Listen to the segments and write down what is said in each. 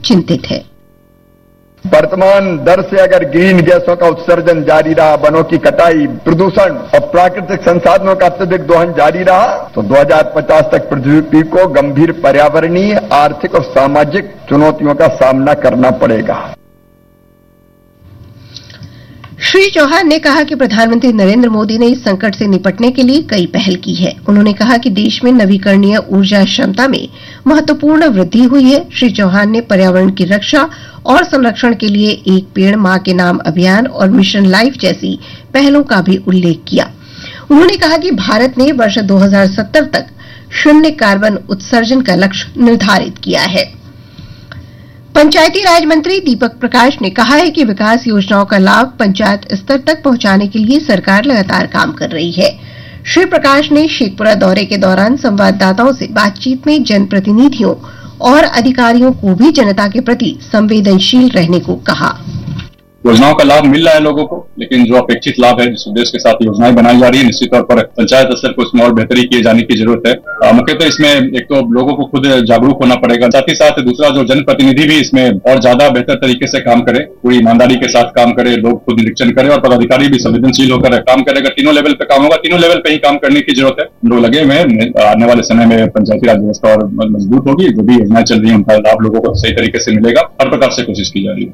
चिंतित है। वर्तमान दर से अगर ग्रीन गैसों का उत्सर्जन जारी रहा, वनों की कटाई, प्रदूषण और प्राकृतिक संसाधनों का अत्यधिक दोहन जारी रहा तो 2050 तक पृथ्वी को गंभीर पर्यावरणीय, आर्थिक और सामाजिक चुनौतियों का सामना करना पड़ेगा। श्री चौहान ने कहा कि प्रधानमंत्री नरेंद्र मोदी ने इस संकट से निपटने के लिए कई पहल की है। उन्होंने कहा कि देश में नवीकरणीय ऊर्जा क्षमता में महत्वपूर्ण वृद्धि हुई है। श्री चौहान ने पर्यावरण की रक्षा और संरक्षण के लिए एक पेड़ मां के नाम अभियान और मिशन लाइफ जैसी पहलों का भी उल्लेख किया। उन्होंने कहा कि भारत ने वर्ष 2070 तक शून्य कार्बन उत्सर्जन का लक्ष्य निर्धारित किया है। पंचायती राज मंत्री दीपक प्रकाश ने कहा है कि विकास योजनाओं का लाभ पंचायत स्तर तक पहुंचाने के लिए सरकार लगातार काम कर रही है। श्री प्रकाश ने शेखपुरा दौरे के दौरान संवाददाताओं से बातचीत में जनप्रतिनिधियों और अधिकारियों को भी जनता के प्रति संवेदनशील रहने को कहा। योजनाओं का लाभ मिल रहा है लोगों को, लेकिन जो अपेक्षित लाभ है, जिस उद्देश्य के साथ योजनाएं बनाई जा रही है, निश्चित तौर पर पंचायत स्तर पर उसमें और बेहतरी किए जाने की जरूरत है। मुख्यतः इसमें एक तो लोगों को खुद जागरूक होना पड़ेगा, साथ ही साथ दूसरा जो जनप्रतिनिधि भी इसमें और ज्यादा बेहतर तरीके से काम करे, पूरी ईमानदारी के साथ काम करे, लोग खुद निरीक्षण करें और पदाधिकारी भी संवेदनशील होकर काम करे। अगर तीनों लेवल पे काम होगा, तीनों लेवल पे ही काम करने की जरूरत है। लोग लगे हुए हैं, आने वाले समय में पंचायती राज व्यवस्था और मजबूत होगी। जो भी योजनाएं चल रही है उनका लाभ लोगों को सही तरीके से मिलेगा, हर प्रकार से कोशिश की जा रही है।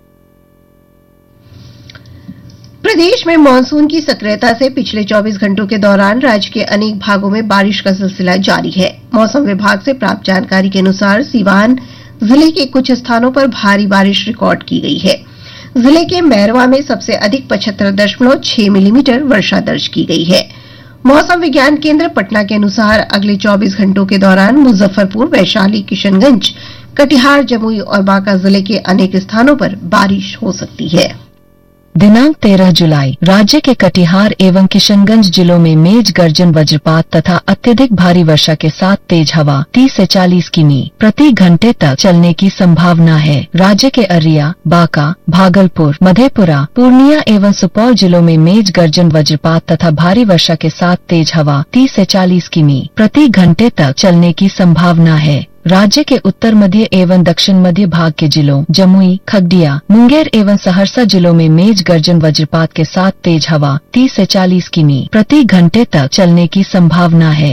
प्रदेश में मानसून की सक्रियता से पिछले 24 घंटों के दौरान राज्य के अनेक भागों में बारिश का सिलसिला जारी है। मौसम विभाग से प्राप्त जानकारी के अनुसार सीवान जिले के कुछ स्थानों पर भारी बारिश रिकॉर्ड की गई है। जिले के मैरवा में सबसे अधिक 75.6 मिलीमीटर वर्षा दर्ज की गई है। मौसम विज्ञान केंद्र पटना के अनुसार अगले 24 घंटों के दौरान मुजफ्फरपुर, वैशाली, किशनगंज, कटिहार, जमुई और बांका जिले के अनेक स्थानों पर बारिश हो सकती है। दिनांक 13 जुलाई राज्य के कटिहार एवं किशनगंज जिलों में मेघ गर्जन, वज्रपात तथा अत्यधिक भारी वर्षा के साथ तेज हवा 30 से 40 किमी प्रति घंटे तक चलने की संभावना है। राज्य के अररिया, बांका, भागलपुर, मधेपुरा, पूर्णिया एवं सुपौल जिलों में मेघ गर्जन, वज्रपात तथा भारी वर्षा के साथ तेज हवा 30 से 40 किमी प्रति घंटे तक चलने की संभावना है। राज्य के उत्तर मध्य एवं दक्षिण मध्य भाग के जिलों जमुई, खगड़िया, मुंगेर एवं सहरसा जिलों में मेघ गर्जन, वज्रपात के साथ तेज हवा 30 से 40 किमी प्रति घंटे तक चलने की संभावना है।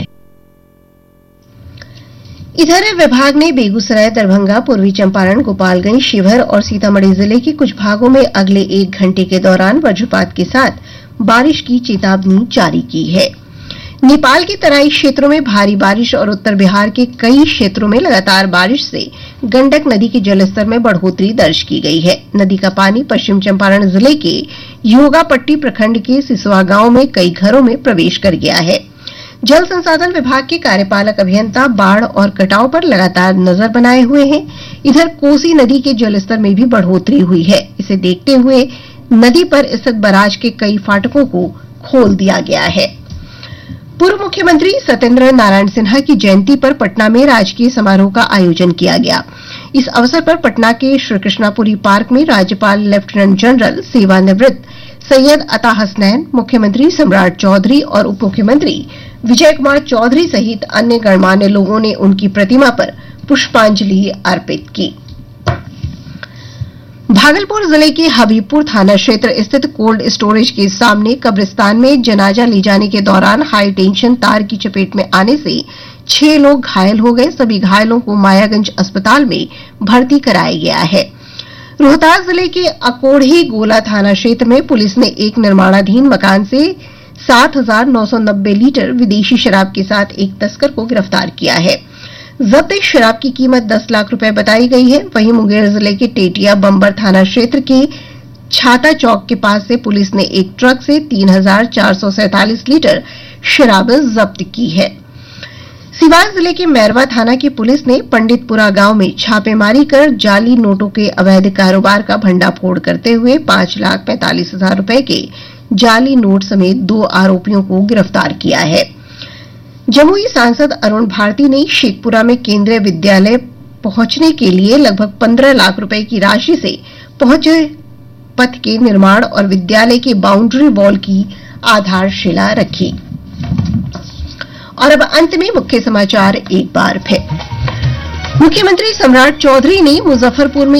इधर विभाग ने बेगूसराय, दरभंगा, पूर्वी चंपारण, गोपालगंज, शिवहर और सीतामढ़ी जिले के कुछ भागों में अगले 1 घंटे के दौरान वज्रपात के साथ बारिश की चेतावनी जारी की है। नेपाल के तराई क्षेत्रों में भारी बारिश और उत्तर बिहार के कई क्षेत्रों में लगातार बारिश से गंडक नदी के जलस्तर में बढ़ोतरी दर्ज की गई है। नदी का पानी पश्चिम चंपारण जिले के योगापट्टी प्रखंड के सिसवा गांव में कई घरों में प्रवेश कर गया है। जल संसाधन विभाग के कार्यपालक अभियंता बाढ़ और कटाव पर लगातार नजर बनाए हुए हैं। इधर कोसी नदी के जलस्तर में भी बढ़ोतरी हुई है। इसे देखते हुए नदी पर स्थित बराज के कई फाटकों को खोल दिया गया है। पूर्व मुख्यमंत्री सत्येंद्र नारायण सिन्हा की जयंती पर पटना में राजकीय समारोह का आयोजन किया गया। इस अवसर पर पटना के श्रीकृष्णापुरी पार्क में राज्यपाल लेफ्टिनेंट जनरल सेवानिवृत्त सैयद अता हसनैन, मुख्यमंत्री सम्राट चौधरी और उप मुख्यमंत्री विजय कुमार चौधरी सहित अन्य गणमान्य लोगों ने उनकी प्रतिमा पर पुष्पांजलि अर्पित की। भागलपुर जिले के हबीबपुर थाना क्षेत्र स्थित कोल्ड स्टोरेज के सामने कब्रिस्तान में जनाजा ले जाने के दौरान हाई टेंशन तार की चपेट में आने से 6 लोग घायल हो गए। सभी घायलों को मायागंज अस्पताल में भर्ती कराया गया है। रोहतास जिले के अकोढ़ी गोला थाना क्षेत्र में पुलिस ने एक निर्माणाधीन मकान से 7,990 लीटर विदेशी शराब के साथ एक तस्कर को गिरफ्तार किया है। जब्त शराब की कीमत 10 लाख रुपए बताई गई है। वहीं मुंगेर जिले के टेटिया बम्बर थाना क्षेत्र के छाता चौक के पास से पुलिस ने एक ट्रक से 3,447 लीटर शराब जब्त की है। सीवान जिले के मैरवा थाना की पुलिस ने पंडितपुरा गांव में छापेमारी कर जाली नोटों के अवैध कारोबार का भंडाफोड़ करते हुए 5,45,000 रुपए के जाली नोट समेत 2 आरोपियों को गिरफ्तार किया है। जमुई सांसद अरुण भारती ने शेखपुरा में केंद्रीय विद्यालय पहुंचने के लिए लगभग 15 लाख रुपए की राशि से पहुंच पथ के निर्माण और विद्यालय के बाउंड्री वॉल की आधारशिला रखी। और अब अंत में मुख्य समाचार एक बार फिर। मुख्यमंत्री सम्राट चौधरी ने मुजफ्फरपुर में